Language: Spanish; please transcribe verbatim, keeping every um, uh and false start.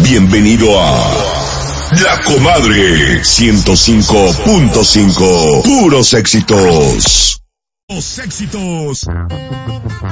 Bienvenido a La Comadre ciento cinco punto cinco. Puros éxitos. Los éxitos.